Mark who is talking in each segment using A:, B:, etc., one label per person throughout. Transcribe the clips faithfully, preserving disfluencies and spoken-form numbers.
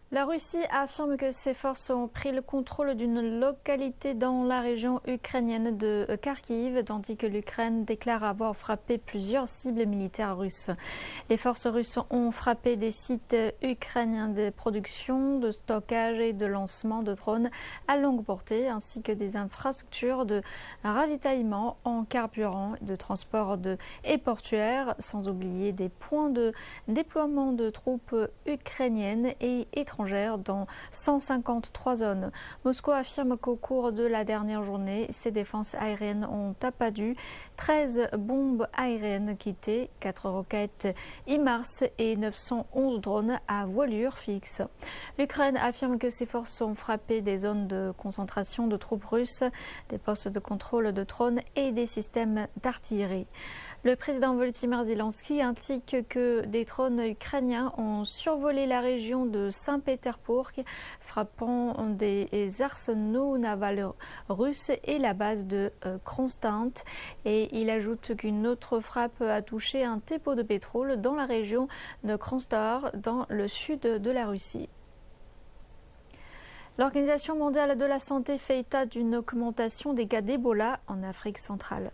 A: La Russie affirme que ses forces ont pris le contrôle d'une localité dans la région ukrainienne de Kharkiv, tandis que l'Ukraine déclare avoir frappé plusieurs cibles militaires russes. Les forces russes ont frappé des sites ukrainiens de production, de stockage et de lancement de drones à longue portée, ainsi que des infrastructures de ravitaillement en carburant, de transport de, et portuaire, sans oublier des points de déploiement de troupes ukrainiennes et étrangères dans cent cinquante-trois zones. Moscou affirme qu'au cours de la dernière journée, ses défenses aériennes ont abattu treize bombes aériennes quittées, quatre roquettes HIMARS et neuf cent onze drones à voilure fixe. L'Ukraine affirme que ses forces ont frappé des zones de concentration de troupes russes, des postes de contrôle de drones et des systèmes d'artillerie. Le président Volodymyr Zelensky indique que des drones ukrainiens ont survolé la région de Saint-Pétersbourg, frappant des arsenaux navals russes et la base de Kronstadt. Et il ajoute qu'une autre frappe a touché un dépôt de pétrole dans la région de Krasnodar, dans le sud de la Russie. L'Organisation mondiale de la santé fait état d'une augmentation des cas d'Ebola en Afrique centrale.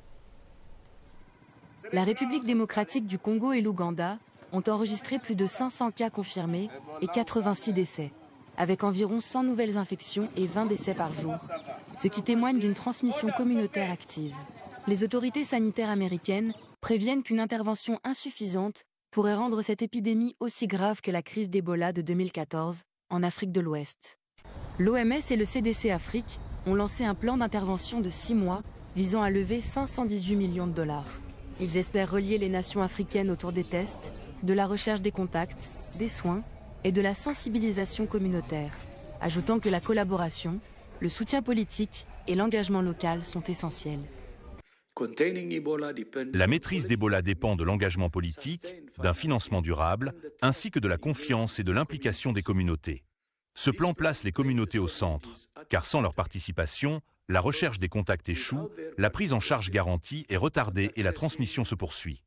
B: La République démocratique du Congo et l'Ouganda ont enregistré plus de cinq cents cas confirmés et quatre-vingt-six décès, avec environ cent nouvelles infections et vingt décès par jour, ce qui témoigne d'une transmission communautaire active. Les autorités sanitaires américaines préviennent qu'une intervention insuffisante pourrait rendre cette épidémie aussi grave que la crise d'Ebola de deux mille quatorze en Afrique de l'Ouest. L'O M S et le C D C Afrique ont lancé un plan d'intervention de six mois visant à lever cinq cent dix-huit millions de dollars. Ils espèrent relier les nations africaines autour des tests, de la recherche des contacts, des soins et de la sensibilisation communautaire, ajoutant que la collaboration, le soutien politique et l'engagement local sont essentiels.
C: La maîtrise d'Ebola dépend de l'engagement politique, d'un financement durable, ainsi que de la confiance et de l'implication des communautés. Ce plan place les communautés au centre, car sans leur participation, la recherche des contacts échoue, la prise en charge garantie est retardée et la transmission se poursuit.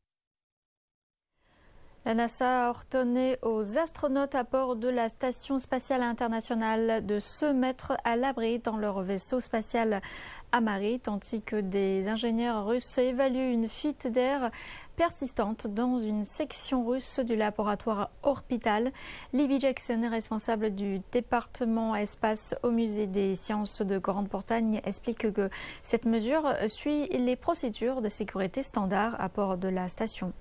A: La NASA a ordonné aux astronautes à bord de la Station spatiale internationale de se mettre à l'abri dans leur vaisseau spatial Amari, tandis que des ingénieurs russes évaluent une fuite d'air persistante dans une section russe du laboratoire Orbital. Libby Jackson, responsable du département espace au musée des sciences de Grande-Bretagne, explique que cette mesure suit les procédures de sécurité standards à bord de la station.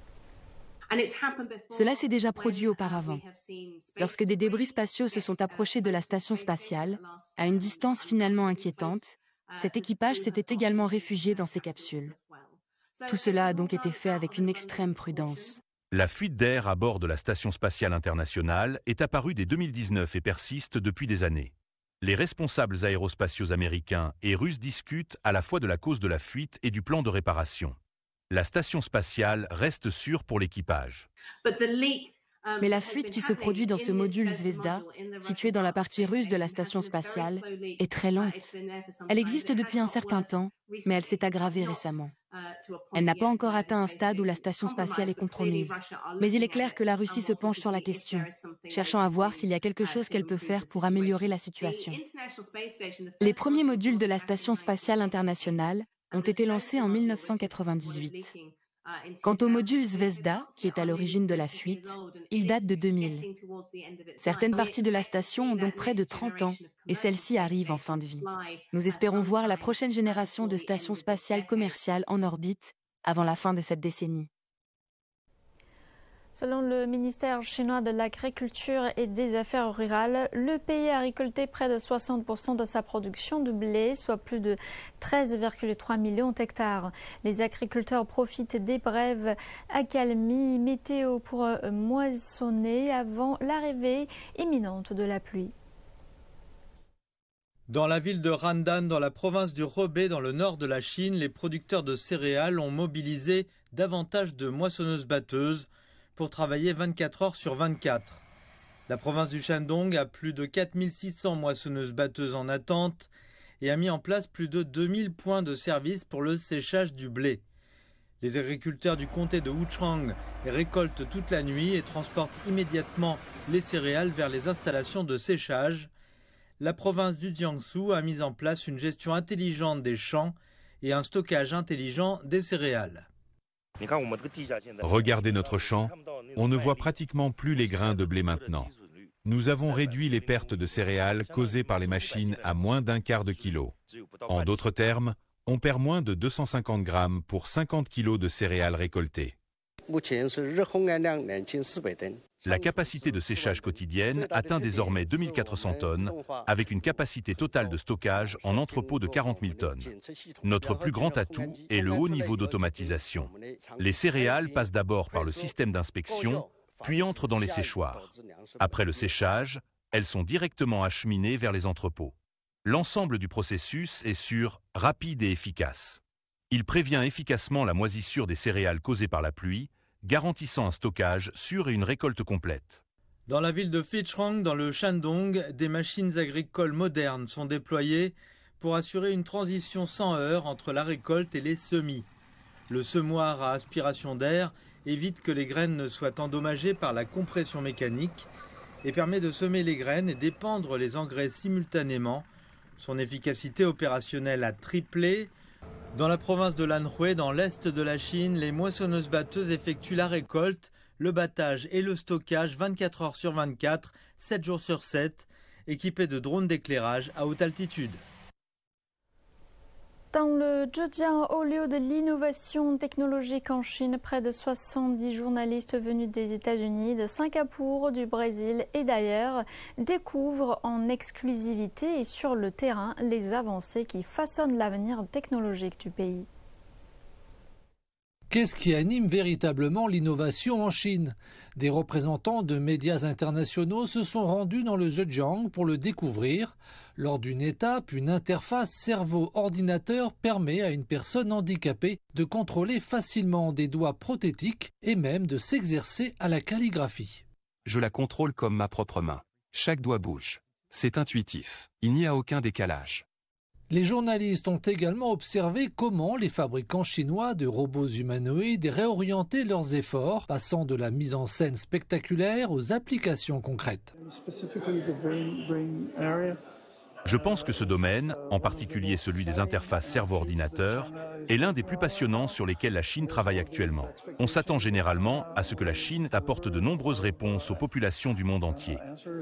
B: Cela s'est déjà produit auparavant. Lorsque des débris spatiaux se sont approchés de la station spatiale, à une distance finalement inquiétante, cet équipage s'était également réfugié dans ces capsules. Tout cela a donc été fait avec une extrême prudence.
C: La fuite d'air à bord de la Station spatiale internationale est apparue dès deux mille dix-neuf et persiste depuis des années. Les responsables aérospatiaux américains et russes discutent à la fois de la cause de la fuite et du plan de réparation. La station spatiale reste sûre pour l'équipage.
B: Mais la fuite qui se produit dans ce module Zvezda, situé dans la partie russe de la station spatiale, est très lente. Elle existe depuis un certain temps, mais elle s'est aggravée récemment. Elle n'a pas encore atteint un stade où la station spatiale est compromise. Mais il est clair que la Russie se penche sur la question, cherchant à voir s'il y a quelque chose qu'elle peut faire pour améliorer la situation. Les premiers modules de la Station spatiale internationale ont été lancés en mille neuf cent quatre-vingt-dix-huit. Quant au module Zvezda, qui est à l'origine de la fuite, il date de deux mille. Certaines parties de la station ont donc près de trente ans et celle-ci arrive en fin de vie. Nous espérons voir la prochaine génération de stations spatiales commerciales en orbite avant la fin de cette décennie.
A: Selon le ministère chinois de l'Agriculture et des Affaires rurales, le pays a récolté près de soixante pour cent de sa production de blé, soit plus de treize virgule trois millions d'hectares. Les agriculteurs profitent des brèves accalmies météo pour moissonner avant l'arrivée imminente de la pluie.
D: Dans la ville de Randan, dans la province du Hebei, dans le nord de la Chine, les producteurs de céréales ont mobilisé davantage de moissonneuses-batteuses pour travailler vingt-quatre heures sur vingt-quatre. La province du Shandong a plus de quatre mille six cents moissonneuses-batteuses en attente et a mis en place plus de deux mille points de service pour le séchage du blé. Les agriculteurs du comté de Wuchang récoltent toute la nuit et transportent immédiatement les céréales vers les installations de séchage. La province du Jiangsu a mis en place une gestion intelligente des champs et un stockage intelligent des céréales.
C: Regardez notre champ, on ne voit pratiquement plus les grains de blé maintenant. Nous avons réduit les pertes de céréales causées par les machines à moins d'un quart de kilo. En d'autres termes, on perd moins de deux cent cinquante grammes pour cinquante kilos de céréales récoltées. La capacité de séchage quotidienne atteint désormais deux mille quatre cents tonnes, avec une capacité totale de stockage en entrepôt de quarante mille tonnes. Notre plus grand atout est le haut niveau d'automatisation. Les céréales passent d'abord par le système d'inspection, puis entrent dans les séchoirs. Après le séchage, elles sont directement acheminées vers les entrepôts. L'ensemble du processus est sûr, rapide et efficace. Il prévient efficacement la moisissure des céréales causées par la pluie, garantissant un stockage sûr et une récolte complète.
D: Dans la ville de Fichang, dans le Shandong, des machines agricoles modernes sont déployées pour assurer une transition sans heurts entre la récolte et les semis. Le semoir à aspiration d'air évite que les graines ne soient endommagées par la compression mécanique et permet de semer les graines et d'épandre les engrais simultanément. Son efficacité opérationnelle a triplé. Dans la province de l'Anhui, dans l'est de la Chine, les moissonneuses-batteuses effectuent la récolte, le battage et le stockage vingt-quatre heures sur vingt-quatre, sept jours sur sept, équipées de drones d'éclairage à haute altitude.
A: Dans le Zhejiang, au lieu de l'innovation technologique en Chine, près de soixante-dix journalistes venus des États-Unis, de Singapour, du Brésil et d'ailleurs découvrent en exclusivité et sur le terrain les avancées qui façonnent l'avenir technologique du pays.
E: Qu'est-ce qui anime véritablement l'innovation en Chine? Des représentants de médias internationaux se sont rendus dans le Zhejiang pour le découvrir. Lors d'une étape, une interface cerveau-ordinateur permet à une personne handicapée de contrôler facilement des doigts prothétiques et même de s'exercer à la calligraphie.
F: Je la contrôle comme ma propre main. Chaque doigt bouge. C'est intuitif. Il n'y a aucun décalage.
E: Les journalistes ont également observé comment les fabricants chinois de robots humanoïdes réorientaient leurs efforts, passant de la mise en scène spectaculaire aux applications concrètes.
C: Je pense que ce domaine, en particulier celui des interfaces cerveau-ordinateur, est l'un des plus passionnants sur lesquels la Chine travaille actuellement. On s'attend généralement à ce que la Chine apporte de nombreuses réponses aux populations du monde entier.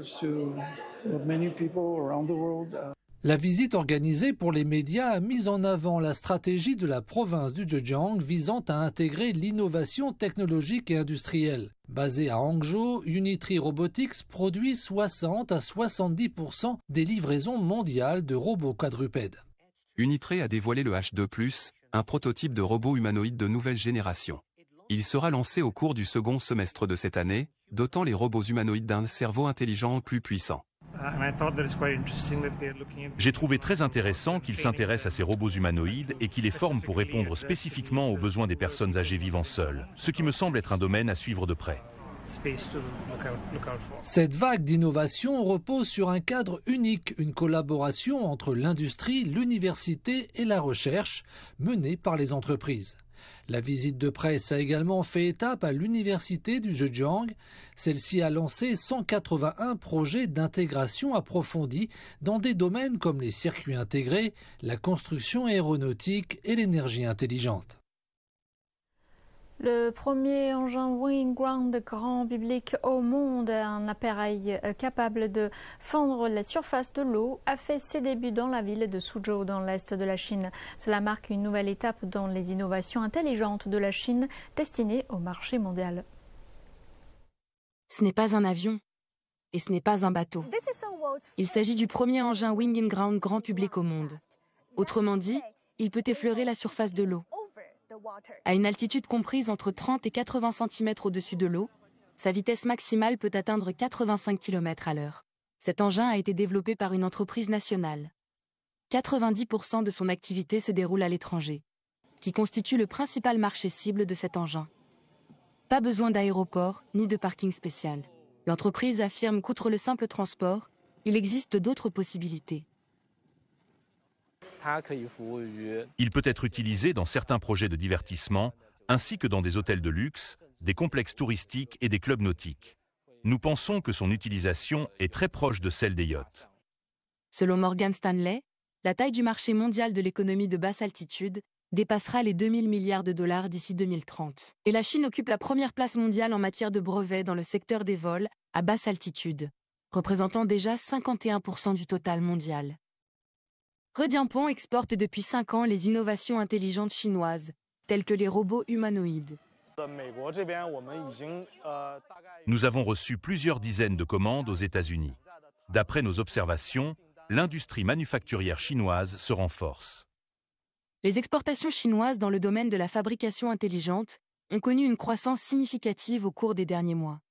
E: La visite organisée pour les médias a mis en avant la stratégie de la province du Zhejiang visant à intégrer l'innovation technologique et industrielle. Basée à Hangzhou, Unitree Robotics produit soixante à soixante-dix pour cent des livraisons mondiales de robots quadrupèdes.
F: Unitree a dévoilé le H deux plus, un prototype de robot humanoïde de nouvelle génération. Il sera lancé au cours du second semestre de cette année, dotant les robots humanoïdes d'un cerveau intelligent plus puissant.
C: J'ai trouvé très intéressant qu'ils s'intéressent à ces robots humanoïdes et qu'ils les forment pour répondre spécifiquement aux besoins des personnes âgées vivant seules, ce qui me semble être un domaine à suivre de près.
E: Cette vague d'innovation repose sur un cadre unique, une collaboration entre l'industrie, l'université et la recherche menée par les entreprises. La visite de presse a également fait étape à l'université du Zhejiang. Celle-ci a lancé cent quatre-vingt-un projets d'intégration approfondie dans des domaines comme les circuits intégrés, la construction aéronautique et l'énergie intelligente.
A: Le premier engin Wingground grand public au monde, un appareil capable de fendre la surface de l'eau, a fait ses débuts dans la ville de Suzhou, dans l'est de la Chine. Cela marque une nouvelle étape dans les innovations intelligentes de la Chine destinées au marché mondial.
B: Ce n'est pas un avion et ce n'est pas un bateau. Il s'agit du premier engin Wing Ground grand public au monde. Autrement dit, il peut effleurer la surface de l'eau. À une altitude comprise entre trente et quatre-vingts centimètres au-dessus de l'eau, sa vitesse maximale peut atteindre quatre-vingt-cinq kilomètres à l'heure. Cet engin a été développé par une entreprise nationale. quatre-vingt-dix pour cent de son activité se déroule à l'étranger, qui constitue le principal marché cible de cet engin. Pas besoin d'aéroport ni de parking spécial. L'entreprise affirme qu'outre le simple transport, il existe d'autres possibilités.
C: Il peut être utilisé dans certains projets de divertissement, ainsi que dans des hôtels de luxe, des complexes touristiques et des clubs nautiques. Nous pensons que son utilisation est très proche de celle des yachts.
B: Selon Morgan Stanley, la taille du marché mondial de l'économie de basse altitude dépassera les deux mille milliards de dollars d'ici deux mille trente. Et la Chine occupe la première place mondiale en matière de brevets dans le secteur des vols à basse altitude, représentant déjà cinquante et un pour cent du total mondial. Rediampont exporte depuis cinq ans les innovations intelligentes chinoises, telles que les robots humanoïdes.
C: Nous avons reçu plusieurs dizaines de commandes aux États-Unis. D'après nos observations, l'industrie manufacturière chinoise se renforce.
B: Les exportations chinoises dans le domaine de la fabrication intelligente ont connu une croissance significative au cours des derniers mois.